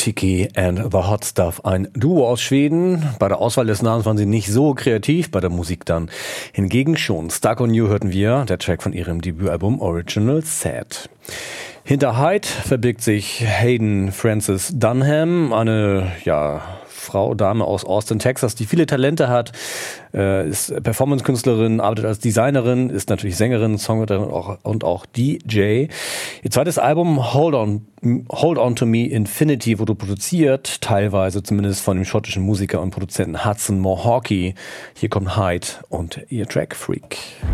Tiki and the Hot Stuff, ein Duo aus Schweden. Bei der Auswahl des Namens waren sie nicht so kreativ, bei der Musik dann hingegen schon. Stuck on You hörten wir, der Track von ihrem Debütalbum Original Sad. Hinter Hyde verbirgt sich Hayden Francis Dunham, eine Dame aus Austin, Texas, die viele Talente hat, ist Performance-Künstlerin, arbeitet als Designerin, ist natürlich Sängerin, Songwriterin und auch DJ. Ihr zweites Album Hold On To Me Infinity wurde produziert, teilweise zumindest von dem schottischen Musiker und Produzenten Hudson Mohawke. Hier kommt Hyde und ihr Track Freak.